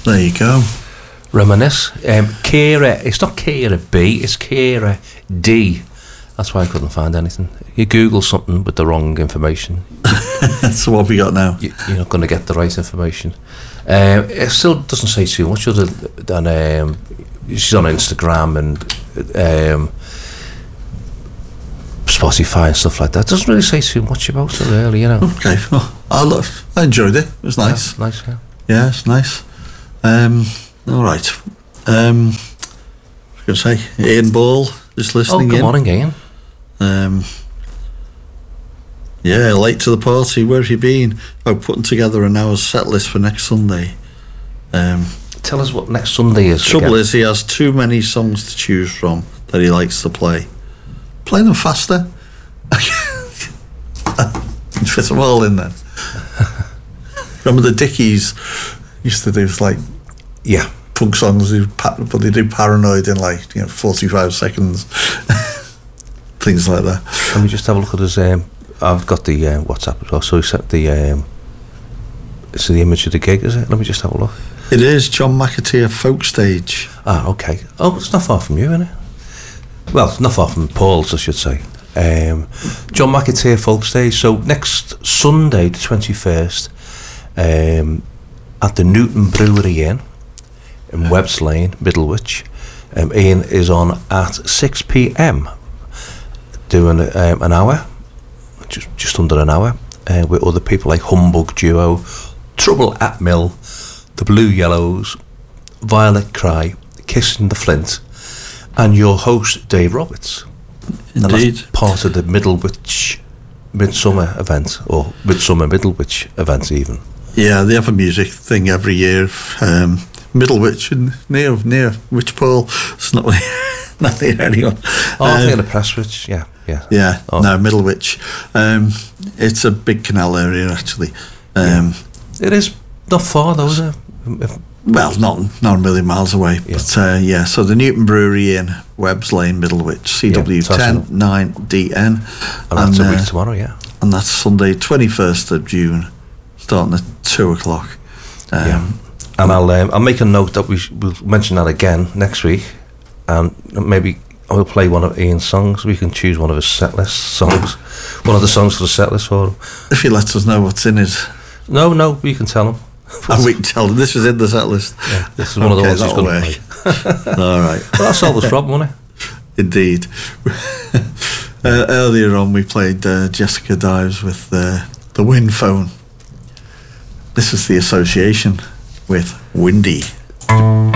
There you go. Reminisce. Kira, it's not Kira B, it's Kira D. That's why I couldn't find anything. You Google something with the wrong information. So what we got now? You're not going to get the right information. It still doesn't say too much other than she's on Instagram and Spotify and stuff like that. It doesn't really say too much about her, really, you know. Okay, well, I enjoyed it. It was nice. Yeah, nice, yeah. Yeah, it's nice. All right. I was going to say, Ian Ball is listening in. Good morning, Ian. Yeah, late to the party. Where have you been? Putting together an hour's set list for next Sunday. Tell us what next Sunday is. Trouble is, he has too many songs to choose from that he likes to play. Play them faster. Fit them all in then. Remember the Dickies used to do punk songs, but they do Paranoid in 45 seconds. Things like that. Let me just have a look at his. I've got the WhatsApp as well, so he sent the. It's the image of the gig, is it? Let me just have a look. It is John McAteer Folk Stage. Ah, okay. Oh, it's not far from you, isn't it? Well, it's not far from Paul's, I should say. John McAteer Folk Stage. So next Sunday, the 21st, at the Newton Brewery Inn in Webbs Lane, Middlewich. Ian is on at 6 p.m. doing an hour, just under an hour, with other people like Humbug Duo, Trouble at Mill, the Blue Yellows, Violet Cry, Kissing the Flint, and your host Dave Roberts. Indeed. And that's part of the Middlewich Midsummer event, or Midsummer Middlewich event even. Yeah, they have a music thing every year. Middlewich and near Wychpole. It's not really not near anyone. I think the Prestwich, yeah. Yeah, no, Middlewich. It's a big canal area actually. It is not far though, is it? Well, not a million miles away, but so the Newton Brewery in Webbs Lane, Middlewich, CW10 9DN, and that's a week tomorrow, yeah. And that's Sunday, 21st of June, starting at 2:00. And I'll make a note that we'll mention that again next week, and maybe I'll play one of Ian's songs. We can choose one of his set list songs, one of the songs for the set list for him. If he lets us know what's in it. No, we can tell him. And we can tell him this is in the set list. Yeah, this is one of the ones he's going to play. All right. Well, that solved this problem, won't it? Indeed. Earlier on, we played Jessica Dives with the Wind Phone. This is the association with Windy.